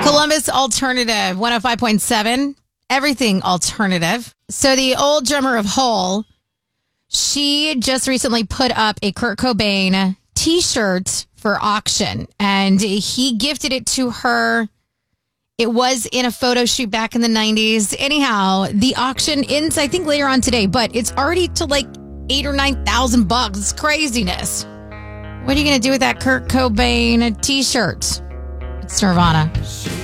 Columbus Alternative 105.7. Everything alternative. So the old drummer of Hole, she just recently put up a Kurt Cobain t-shirt for auction, and he gifted it to her. It was in a photo shoot back in the 90s. Anyhow, the auction ends, I think, later on today, but it's already to like $8,000 or $9,000. It's craziness. What are you going to do with that Kurt Cobain t-shirt? It's Nirvana.